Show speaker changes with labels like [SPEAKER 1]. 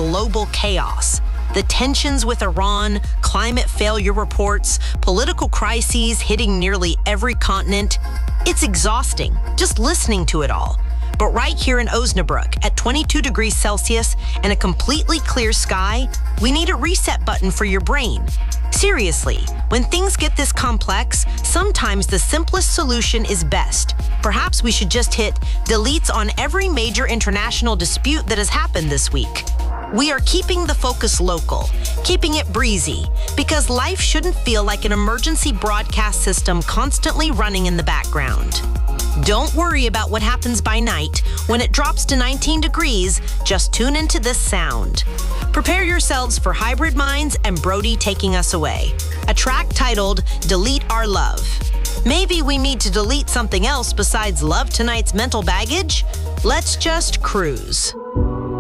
[SPEAKER 1] global chaos. The tensions with Iran, climate failure reports, political crises hitting nearly every continent. It's exhausting just listening to it all. But right here in Osnabrück, at 22 degrees Celsius and a completely clear sky, we need a reset button for your brain. Seriously, when things get this complex, sometimes the simplest solution is best. Perhaps we should just hit deletes on every major international dispute that has happened this week. We are keeping the focus local, keeping it breezy, because life shouldn't feel like an emergency broadcast system constantly running in the background. Don't worry about what happens by night. When it drops to 19 degrees, just tune into this sound. Prepare yourselves for Hybrid Minds and Brody Taking Us Away, a track titled Delete Our Love. Maybe we need to delete something else besides Love Tonight's mental baggage? Let's just cruise.